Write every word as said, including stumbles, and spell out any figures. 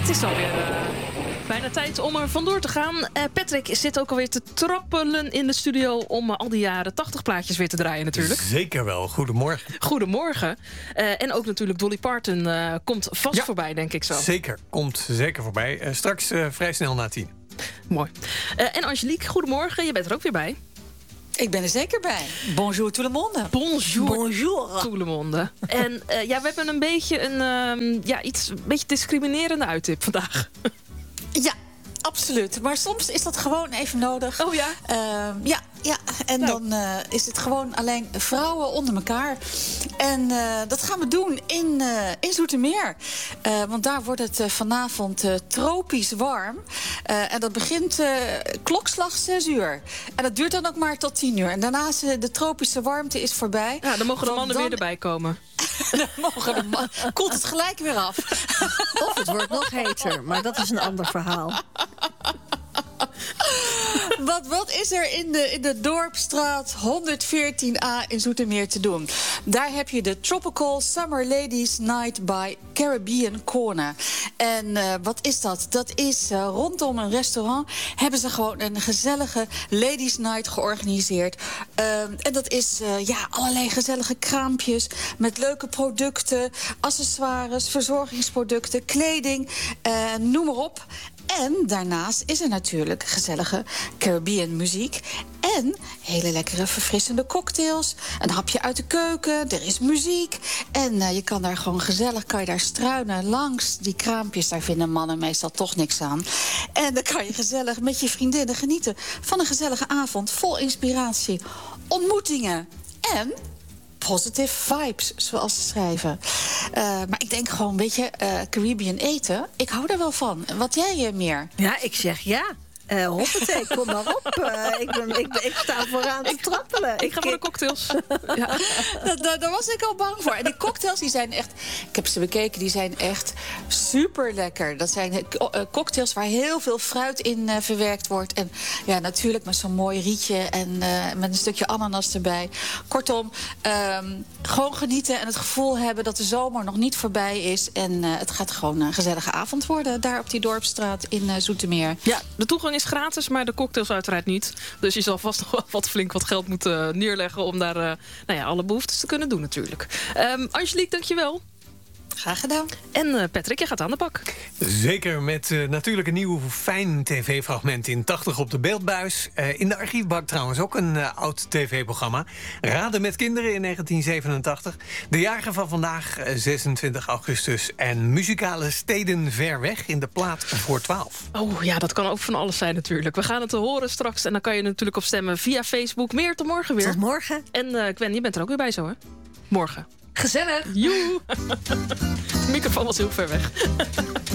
Het is alweer uh, bijna tijd om er vandoor te gaan. Uh, Patrick zit ook alweer te trappelen in de studio om uh, al die jaren tachtig plaatjes weer te draaien natuurlijk. Zeker wel. Goedemorgen. Goedemorgen. Uh, en ook natuurlijk Dolly Parton uh, komt vast ja, voorbij, denk ik zo. Zeker. Komt zeker voorbij. Uh, straks uh, vrij snel na tien. Mooi. Uh, en Angelique, goedemorgen. Je bent er ook weer bij. Ik ben er zeker bij. Bonjour tout le monde. Bonjour, Bonjour. tout le monde. En uh, ja, we hebben een beetje een uh, ja, iets een beetje discriminerende uittip vandaag. Ja, absoluut. Maar soms is dat gewoon even nodig. Oh ja? Uh, ja, ja. En nou. dan uh, is het gewoon alleen vrouwen onder elkaar. En uh, dat gaan we doen in, uh, in Zoetermeer. Uh, want daar wordt het uh, vanavond uh, tropisch warm. Uh, en dat begint uh, klokslag zes uur. En dat duurt dan ook maar tot tien uur. En daarna is uh, de tropische warmte is voorbij. Ja, dan mogen de mannen dan... weer erbij komen. Dan mogen de man... Komt het gelijk weer af. Of het wordt nog heter, maar dat is een ander verhaal. Wat, wat is er in de, in de Dorpstraat honderdveertien A in Zoetermeer te doen? Daar heb je de Tropical Summer Ladies Night by Caribbean Corner. En uh, wat is dat? Dat is uh, rondom een restaurant hebben ze gewoon een gezellige Ladies Night georganiseerd. Uh, en dat is uh, ja, allerlei gezellige kraampjes met leuke producten, accessoires, verzorgingsproducten, kleding, uh, noem maar op. En daarnaast is er natuurlijk gezellige Caribbean muziek en hele lekkere verfrissende cocktails. Een hapje uit de keuken, er is muziek. En uh, je kan daar gewoon gezellig kan je daar struinen langs die kraampjes. Daar vinden mannen meestal toch niks aan. En dan kan je gezellig met je vriendinnen genieten van een gezellige avond vol inspiratie, ontmoetingen en positive vibes, zoals ze schrijven. Uh, maar ik denk gewoon, weet je, uh, Caribbean eten, ik hou daar wel van. Wat jij je meer? Ja, ik zeg ja. Uh, hoppatee, kom maar op. Uh, ik, ben, ik, ik sta vooraan te trappelen. Ik ga voor de cocktails. Ja. Daar, daar was ik al bang voor. En die cocktails, die zijn echt... Ik heb ze bekeken, die zijn echt super lekker. Dat zijn uh, cocktails waar heel veel fruit in uh, verwerkt wordt. En ja, natuurlijk met zo'n mooi rietje en uh, met een stukje ananas erbij. Kortom, um, gewoon genieten en het gevoel hebben dat de zomer nog niet voorbij is. En uh, het gaat gewoon een gezellige avond worden daar op die Dorpsstraat in uh, Zoetermeer. Ja, de toegang is gratis, maar de cocktails uiteraard niet. Dus je zal vast nog wel wat flink wat geld moeten neerleggen om daar uh, nou ja, alle behoeftes te kunnen doen natuurlijk. Um, Angelique, dankjewel. Graag gedaan. En uh, Patrick, je gaat aan de bak. Zeker, met uh, natuurlijk een nieuw fijn tv-fragment in tachtig op de beeldbuis. Uh, in de archiefbak trouwens ook een uh, oud tv-programma. Raden met kinderen in negentien zevenentachtig. De jager van vandaag, uh, zesentwintig augustus. En muzikale steden ver weg in de plaat voor twaalf. Oh ja, dat kan ook van alles zijn natuurlijk. We gaan het te horen straks en dan kan je natuurlijk op stemmen via Facebook. Meer tot morgen weer. Tot morgen. En uh, Gwen, je bent er ook weer bij zo, hè? Morgen. Gezellig. Joe. De microfoon was heel ver weg.